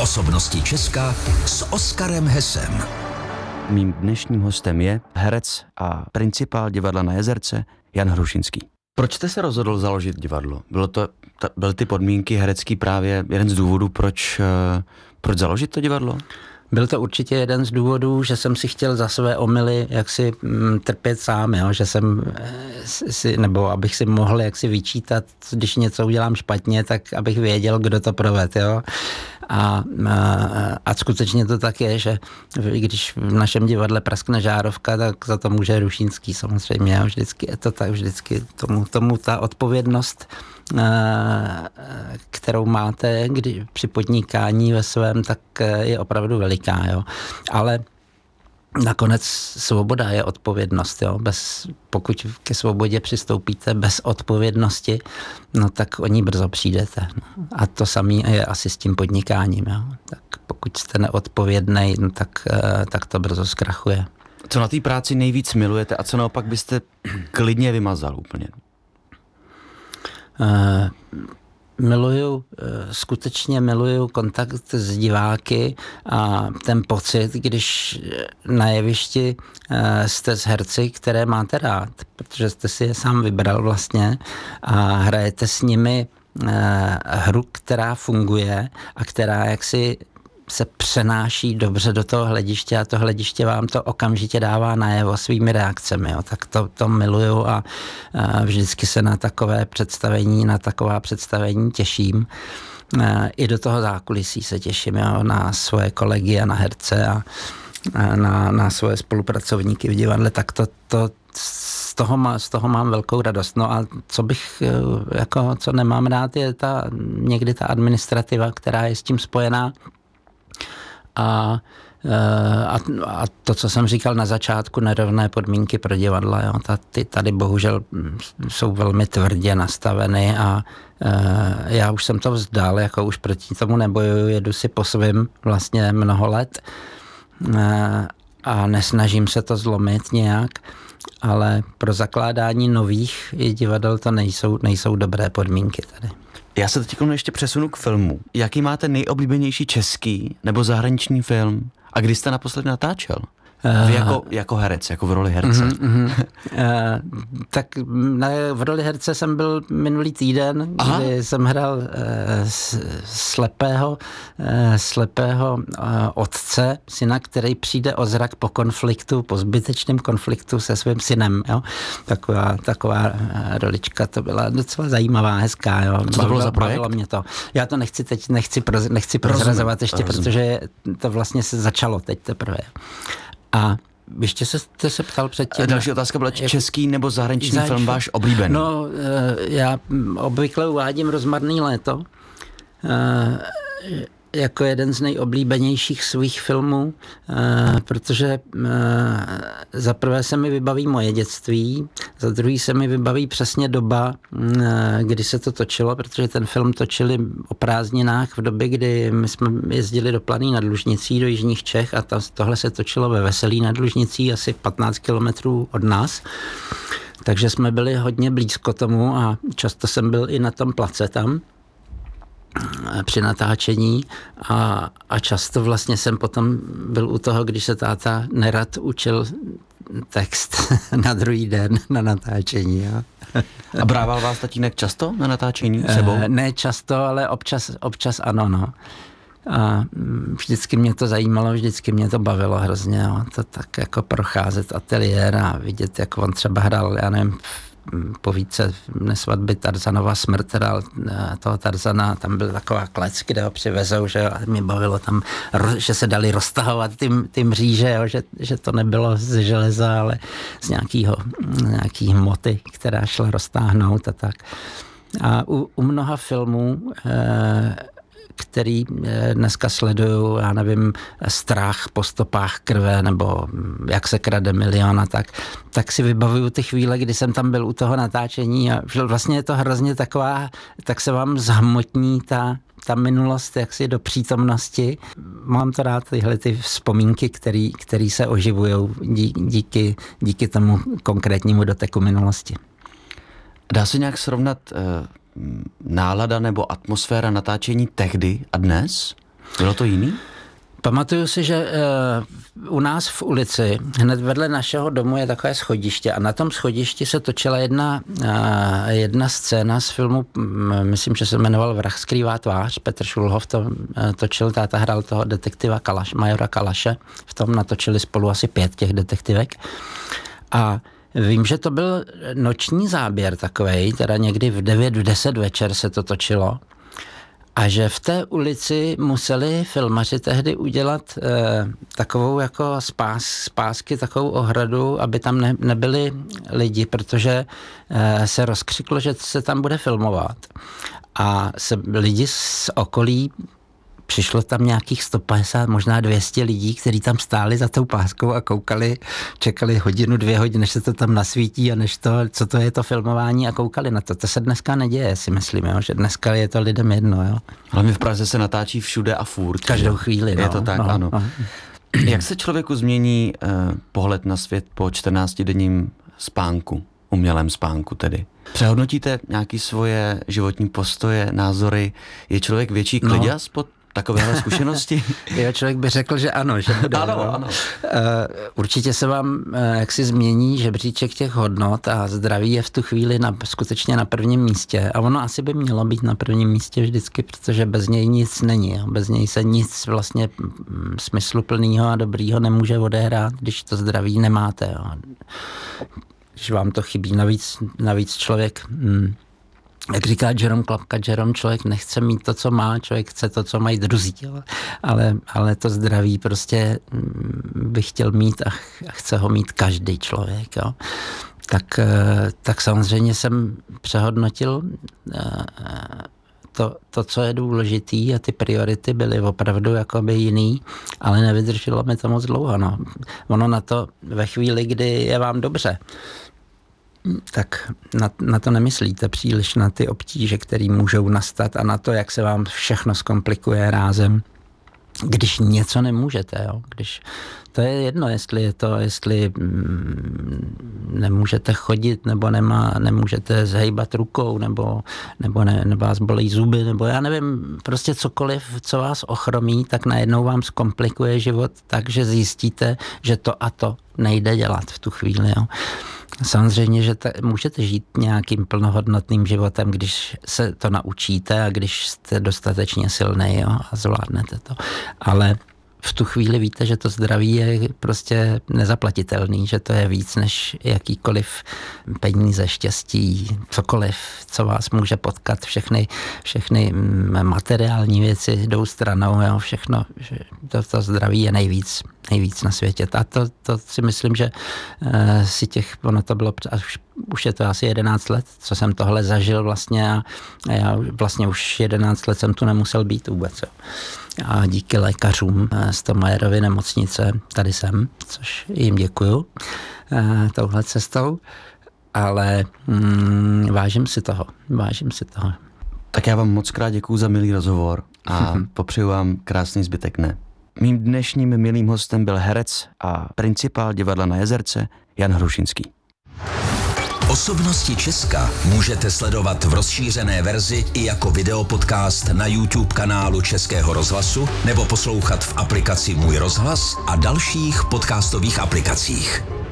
Osobnosti Česka s Oskarem Hesem. Mým dnešním hostem je herec a principál divadla na Jezerce Jan Hrušinský. Proč jste se rozhodl založit divadlo? Byly ty podmínky herecký právě jeden z důvodů, proč založit to divadlo? Byl to určitě jeden z důvodů, že jsem si chtěl za své omyly jaksi trpět sám, jo? Že jsem nebo abych si mohl jaksi vyčítat, když něco udělám špatně, tak abych věděl, kdo to provedl, jo. A skutečně to tak je, že když v našem divadle praskne žárovka, tak za to může Hrušinský samozřejmě, jo? Vždycky je to tak, vždycky tomu ta odpovědnost, kterou máte při podnikání ve svém, tak je opravdu veliká, jo. Ale nakonec svoboda je odpovědnost, jo. Pokud ke svobodě přistoupíte bez odpovědnosti, no tak o ní brzo přijdete. No. A to samé je asi s tím podnikáním, jo. Tak pokud jste neodpovědnej, no tak to brzo zkrachuje. Co na té práci nejvíc milujete a co naopak byste klidně vymazal úplně? Skutečně miluju kontakt s diváky a ten pocit, když na jevišti jste s herci, které máte rád, protože jste si je sám vybral vlastně a hrajete s nimi hru, která funguje a která jaksi se přenáší dobře do toho hlediště a to hlediště vám to okamžitě dává najevo svými reakcemi. Jo. Tak to miluju a vždycky se na taková představení těším. I do toho zákulisí se těším, jo, na svoje kolegy a na herce a na svoje spolupracovníky v divadle, tak z toho mám velkou radost. No a co nemám rád, je někdy ta administrativa, která je s tím spojená. A to, co jsem říkal na začátku, nerovné podmínky pro divadla, jo, ty tady bohužel jsou velmi tvrdě nastaveny a já už jsem to vzdal, jako už proti tomu nebojuju, jedu si po svým vlastně mnoho let a nesnažím se to zlomit nějak, ale pro zakládání nových divadel to nejsou dobré podmínky tady. Já se teď ještě přesunu k filmu. Jaký máte nejoblíbenější český nebo zahraniční film? A kdy jste naposledy natáčel? Vy jako herec, jako v roli herce. Tak v roli herce jsem byl minulý týden, kdy jsem hrál slepého otce, syna, který přijde o zrak po zbytečném konfliktu se svým synem. Jo? Taková rolička, to byla docela zajímavá, hezká. Jo? Co to bylo za projekt? Bavilo mě to. Já to nechci prozrazovat ještě, protože to vlastně se začalo teď teprve. A ještě jste se ptal předtím. Další otázka byla, český nebo zahraniční film váš oblíbený? No, já obvykle uvádím Rozmarný léto jako jeden z nejoblíbenějších svých filmů, protože za prvé se mi vybaví moje dětství, za druhý se mi vybaví přesně doba, kdy se to točilo, protože ten film točili o prázdninách v době, kdy my jsme jezdili do Planý nad Lužnicí, do jižních Čech a tohle se točilo ve Veselí nad Lužnicí, asi 15 kilometrů od nás. Takže jsme byli hodně blízko tomu a často jsem byl i na tom place tam při natáčení a často vlastně jsem potom byl u toho, když se táta nerad učil text na druhý den na natáčení. Jo. A brával vás tatínek často na natáčení sebou? Ne často, ale občas ano, no. A vždycky mě to zajímalo, vždycky mě to bavilo hrozně, jo. To tak jako procházet ateliér a vidět, jak on třeba hrál, já nevím, povídce Nesvatby Tarzanova smrt, toho Tarzana, tam byl taková klec, kde ho přivezou, že mě bavilo tam, že se dali roztahovat ty mříže, jo, že to nebylo z železa, ale z nějaký hmoty, která šla roztáhnout a tak. A u mnoha filmů, který dneska sleduju, já nevím, Strach po stopách krve, nebo Jak se krade milion a tak si vybavuju ty chvíle, kdy jsem tam byl u toho natáčení a vlastně je to hrozně taková, tak se vám zhmotní ta minulost jaksi do přítomnosti. Mám to rád, tyhle ty vzpomínky, které se oživujou díky tomu konkrétnímu doteku minulosti. Dá se nějak srovnat nálada nebo atmosféra natáčení tehdy a dnes? Bylo to jiný? Pamatuju si, že u nás v ulici, hned vedle našeho domu je takové schodiště a na tom schodišti se točila jedna scéna z filmu, myslím, že se jmenoval Vrah skrývá tvář, Petr Šulhov to točil, táta hrál toho detektiva majora Kalaše, v tom natočili spolu asi 5 těch detektivek a vím, že to byl noční záběr takovej, teda někdy v 9, v 10 večer se to točilo. A že v té ulici museli filmaři tehdy udělat takovou jako spásky, takovou ohradu, aby tam nebyli lidi, protože se rozkřiklo, že se tam bude filmovat. A lidi z okolí, přišlo tam nějakých 150, možná 200 lidí, kteří tam stáli za tou páskou a koukali, čekali 1, 2 hodiny, než se to tam nasvítí a než to, co to je to filmování a koukali na to. To se dneska neděje, si myslím, jo? Že dneska je to lidem jedno. Jo? Ale my v Praze se natáčí všude a furt. Každou chvíli. Je to tak, ano. Jak se člověku změní pohled na svět po 14denním spánku, umělém spánku tedy? Přehodnotíte nějaké svoje životní postoje, názory? Je člověk větší kliděs pod takovéhle zkušenosti? Jo, člověk by řekl, že ano, že bude. Ano. Určitě se vám jaksi změní žebříček těch hodnot a zdraví je v tu chvíli skutečně na prvním místě. A ono asi by mělo být na prvním místě vždycky, protože bez něj nic není. Jo. Bez něj se nic vlastně smysluplného a dobrýho nemůže odehrát, když to zdraví nemáte. Jo. Když vám to chybí. Navíc člověk... Jak říká Jerome Klapka, člověk nechce mít to, co má, člověk chce to, co mají druzí, ale to zdraví prostě by chtěl mít a chce ho mít každý člověk. Jo. Tak samozřejmě jsem přehodnotil to, co je důležitý a ty priority byly opravdu jakoby jiný, ale nevydrželo mi to moc dlouho. No. Ono na to ve chvíli, kdy je vám dobře, tak na to nemyslíte příliš, na ty obtíže, které můžou nastat a na to, jak se vám všechno zkomplikuje rázem, když něco nemůžete. Jo? Když to je jedno, jestli nemůžete chodit, nebo nemůžete zhejbat rukou, nebo vás bolí zuby, nebo já nevím, prostě cokoliv, co vás ochromí, tak najednou vám zkomplikuje život tak, že zjistíte, že to a to nejde dělat v tu chvíli. Jo? Samozřejmě, že můžete žít nějakým plnohodnotným životem, když se to naučíte a když jste dostatečně silný, jo, a zvládnete to. Ale v tu chvíli víte, že to zdraví je prostě nezaplatitelný, že to je víc než jakýkoliv peníze, štěstí, cokoliv, co vás může potkat, všechny materiální věci jdou stranou, jo, všechno, to zdraví je nejvíc na světě. A to si myslím, že ono to bylo, už je to asi 11 let, co jsem tohle zažil vlastně a já vlastně už 11 let jsem tu nemusel být vůbec. Jo. A díky lékařům z Tomajerovy nemocnice tady jsem, což jim děkuju touhle cestou, ale vážím si toho. Tak já vám moc krát děkuju za milý rozhovor a popřeju vám krásný zbytek dne. Mým dnešním milým hostem byl herec a principál divadla na Jezerce Jan Hrušinský. Osobnosti Česka můžete sledovat v rozšířené verzi i jako videopodcast na YouTube kanálu Českého rozhlasu nebo poslouchat v aplikaci Můj rozhlas a dalších podcastových aplikacích.